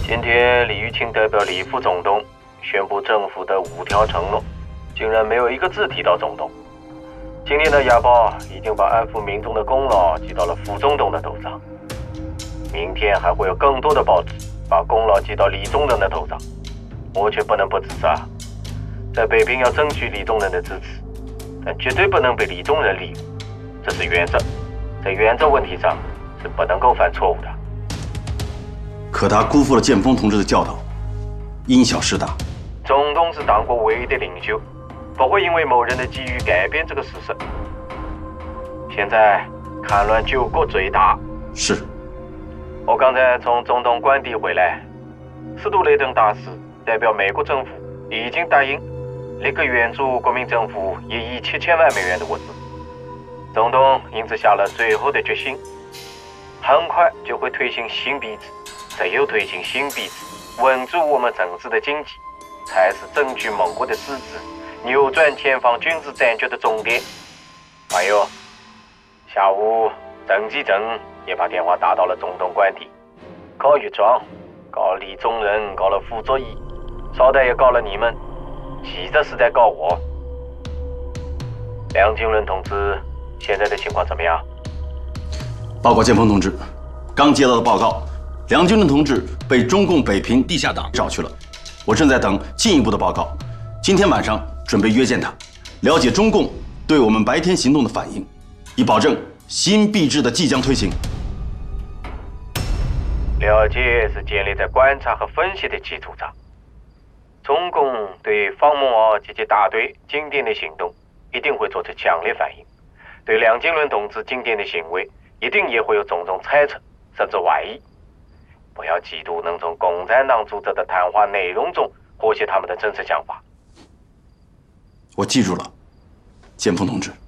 今天李玉清代表李副总统宣布政府的5条承诺，竟然没有一个字提到总统。今天的亚报已经把安抚民众的功劳记到了副总统的头上，明天还会有更多的报纸把功劳记到李宗仁的头上。我却不能不指责，在北平要争取李宗仁的支持，但绝对不能被李宗仁利用，这是原则，在原则问题上是不能够犯错误的。 可他辜负了建峰同志的教导，因小失大。 总统是党国唯一的领袖，不会因为某人的机遇改变这个事实。现在戡乱救国最大。 是。 我刚才从总统官邸回来，斯图雷登大使代表美国政府已经答应立刻援助国民政府1亿7000万美元的物资。总统因此下了最后的决心，很快就会推行新币制。只有推行新币制，稳住我们整治的经济，才是争取盟国的支持，扭转前方军事战局的终点。还有，下午郑基正也把电话打到了总统官邸，告岳庄，告李宗仁，告了傅作义，捎带也告了你们，其实是在告我。梁经纶同志，现在的情况怎么样？ 报告建峰同志，刚接到的报告，梁经纶同志被中共北平地下党找去了，我正在等进一步的报告。今天晚上准备约见他，了解中共对我们白天行动的反应，以保证新币制的即将推行。 了解是建立在观察和分析的基础上。中共对方孟敖及其大队今天的行动一定会做出强烈反应，对梁经纶同志今天的行为一定也会有种种猜测甚至怀疑。不要嫉妒能从共产党组织的谈话内容中获悉他们的真实想法。 我记住了，建峰同志。